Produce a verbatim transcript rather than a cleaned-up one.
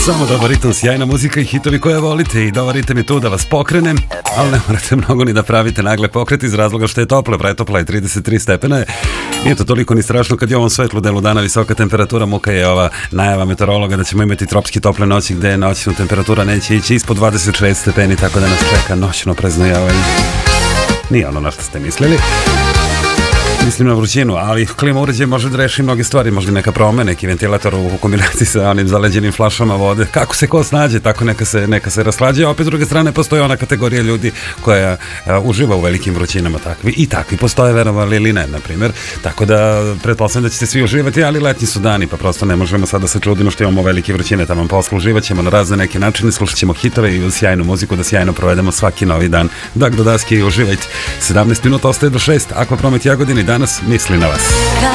Samo dobar ritam, sjajna muzika i hitovi koje volite i dobar ritam je tu da vas pokrene, ali ne morate mnogo ni da pravite nagle pokret iz razloga što je toplo, pretopla je trideset tri stepena. Nije to toliko ni strašno kad je u ovom svetlu delu dana visoka temperatura, muka je ova najava meteorologa da ćemo imati tropski tople noći gde noćna temperatura neće ići ispod dvadeset šest stepeni, tako da nas čeka noćno preznojavanje. Nije ono na što ste mislili. Mislim na vrućinu, ali klima uređaj može da reši mnoge stvari, možda neka promene, neki ventilator u kombinaciji sa onim zaleđenim flašama vode. Kako se ko snađe, tako neka se, neka se raslađe. A opet s druge strane postoji ona kategorija ljudi koja a, uživa u velikim vrućinama, takvi i takvi postoje, verovali ili ne, na primjer. Tako da pretpostavljam da ćete svi uživati, ali letnji su dani, pa prosto ne možemo sad da se čudimo što imamo velike vrućine tamo poslu. Uživat ćemo na razne neke načine, slušat ćemo hitove i uz sjajnu muziku da sjajno provedemo svaki novi dan. Dak do daske i uživajte. sedamnaest minuta ostaje do šest, Akvapromet Jagodini danas misli na vas.